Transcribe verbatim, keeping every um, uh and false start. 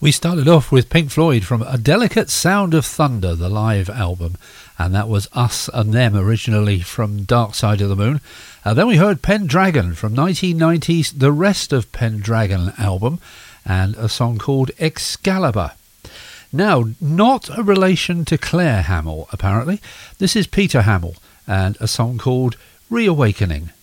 We started off with Pink Floyd from A Delicate Sound of Thunder, the live album, and that was Us and Them originally from Dark Side of the Moon. And then we heard Pendragon from nineteen ninety's The Rest of Pendragon album and a song called Excalibur. Now, not a relation to Claire Hamill, apparently. This is Peter Hamill and a song called Reawakening.